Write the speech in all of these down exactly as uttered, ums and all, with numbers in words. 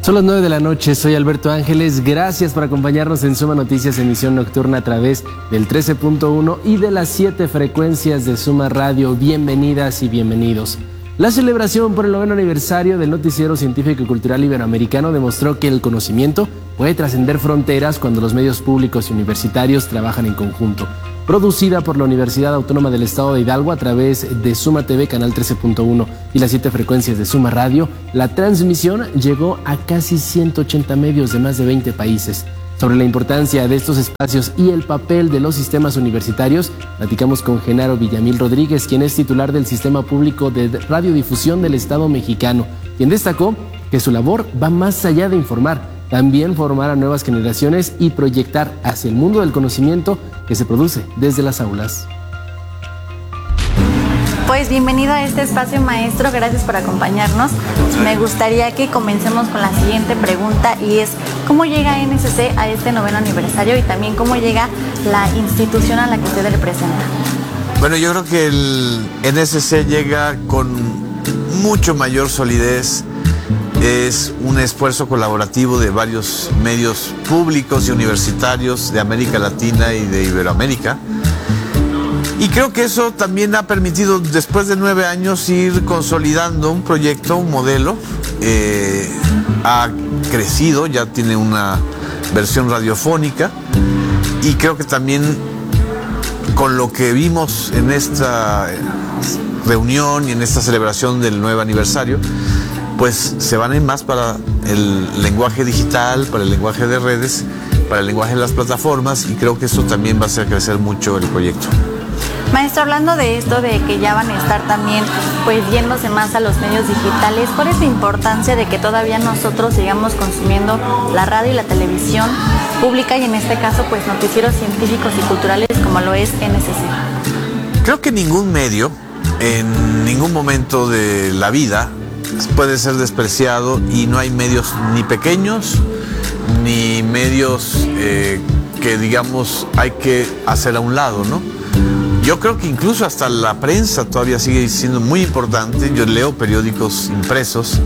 Son las nueve de la noche, soy Alberto Ángeles, gracias por acompañarnos en Suma Noticias, emisión nocturna a través del trece punto uno y de las siete frecuencias de Suma Radio. Bienvenidas y bienvenidos. La celebración por el noveno aniversario del Noticiero Científico y Cultural Iberoamericano demostró que el conocimiento puede trascender fronteras cuando los medios públicos y universitarios trabajan en conjunto. Producida por la Universidad Autónoma del Estado de Hidalgo a través de Suma T V, canal trece punto uno y las siete frecuencias de Suma Radio, la transmisión llegó a casi ciento ochenta medios de más de veinte países. Sobre la importancia de estos espacios y el papel de los sistemas universitarios, platicamos con Genaro Villamil Rodríguez, quien es titular del Sistema Público de Radiodifusión del Estado mexicano, quien destacó que su labor va más allá de informar, también formar a nuevas generaciones y proyectar hacia el mundo del conocimiento que se produce desde las aulas. Pues bienvenido a este espacio, maestro, gracias por acompañarnos. Me gustaría que comencemos con la siguiente pregunta y es ¿cómo llega N S C a este noveno aniversario y también cómo llega la institución a la que usted representa? Bueno, yo creo que el N S C llega con mucho mayor solidez. Es un esfuerzo colaborativo de varios medios públicos y universitarios de América Latina y de Iberoamérica. Y creo que eso también ha permitido, después de nueve años, ir consolidando un proyecto, un modelo. Eh, ha crecido, ya tiene una versión radiofónica. Y creo que también con lo que vimos en esta reunión y en esta celebración del nuevo aniversario, pues se van a ir más para el lenguaje digital, para el lenguaje de redes, para el lenguaje de las plataformas, y creo que eso también va a hacer crecer mucho el proyecto. Maestro, hablando de esto, de que ya van a estar también pues yéndose más a los medios digitales, ¿cuál es la importancia de que todavía nosotros sigamos consumiendo la radio y la televisión pública y en este caso pues noticieros científicos y culturales como lo es N S C? Creo que ningún medio, en ningún momento de la vida, puede ser despreciado y no hay medios ni pequeños ni medios eh, que digamos hay que hacer a un lado, ¿no? Yo creo que incluso hasta la prensa todavía sigue siendo muy importante. Yo leo periódicos impresos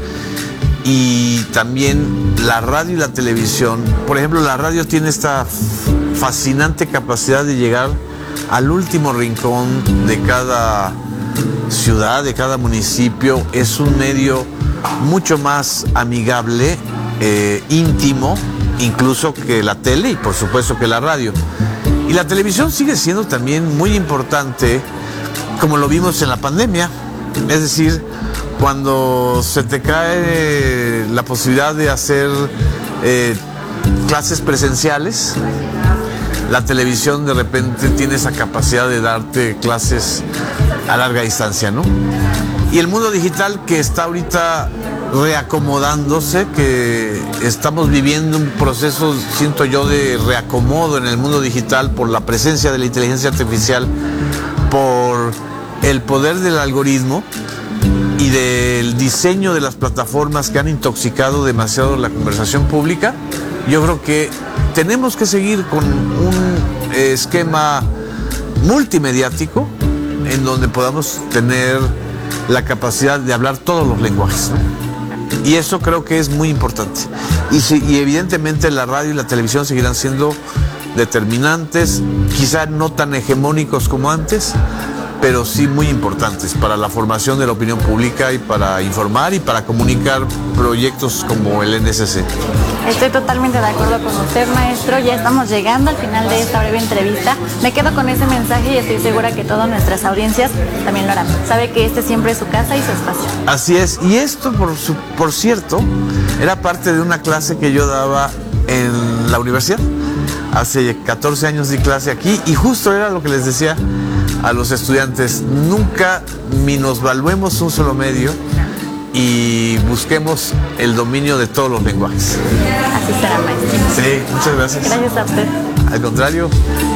y también la radio y la televisión. Por ejemplo, la radio tiene esta fascinante capacidad de llegar al último rincón de cada ciudad, de cada municipio. Es un medio mucho más amigable, eh, íntimo, incluso que la tele y por supuesto que la radio. Y la televisión sigue siendo también muy importante, como lo vimos en la pandemia. Es decir, cuando se te cae la posibilidad de hacer eh, clases presenciales, la televisión de repente tiene esa capacidad de darte clases a larga distancia, ¿no? Y el mundo digital que está ahorita reacomodándose, que estamos viviendo un proceso, siento yo, de reacomodo en el mundo digital por la presencia de la inteligencia artificial, por el poder del algoritmo y del diseño de las plataformas que han intoxicado demasiado la conversación pública. Yo creo que tenemos que seguir con un esquema multimediático en donde podamos tener la capacidad de hablar todos los lenguajes, ¿no? Y eso creo que es muy importante. Y, si, y evidentemente la radio y la televisión seguirán siendo determinantes, quizá no tan hegemónicos como antes, pero sí muy importantes para la formación de la opinión pública y para informar y para comunicar proyectos como el N S C. Estoy totalmente de acuerdo con usted, maestro. Ya estamos llegando al final de esta breve entrevista. Me quedo con ese mensaje y estoy segura que todas nuestras audiencias también lo harán. Sabe que este siempre es su casa y su espacio. Así es. Y esto, por, su, por cierto, era parte de una clase que yo daba en la universidad. Hace catorce años di clase aquí y justo era lo que les decía a los estudiantes: nunca minusvaluemos un solo medio y busquemos el dominio de todos los lenguajes. Así será, maestro. Sí, muchas gracias. Gracias a usted. Al contrario.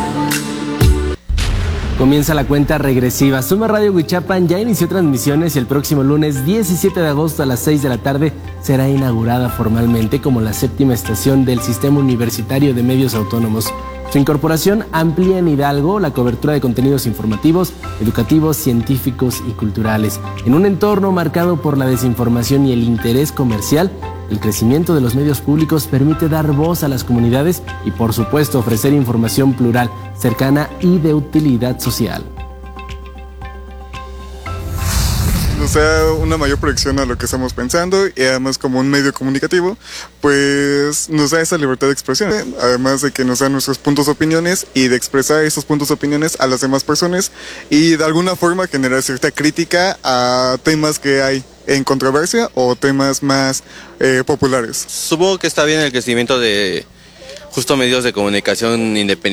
Comienza la cuenta regresiva. Suma Radio Huichapan ya inició transmisiones y el próximo lunes diecisiete de agosto a las seis de la tarde será inaugurada formalmente como la séptima estación del Sistema Universitario de Medios Autónomos. Su incorporación amplía en Hidalgo la cobertura de contenidos informativos, educativos, científicos y culturales. En un entorno marcado por la desinformación y el interés comercial, El crecimiento de los medios públicos permite dar voz a las comunidades y, por supuesto, ofrecer información plural, cercana y de utilidad social. Nos da una mayor proyección a lo que estamos pensando y además como un medio comunicativo, pues nos da esa libertad de expresión, además de que nos da nuestros puntos de opiniones y de expresar esos puntos de opiniones a las demás personas y de alguna forma generar cierta crítica a temas que hay en controversia o temas más eh, populares. Supongo que está bien el crecimiento de justo medios de comunicación independientes.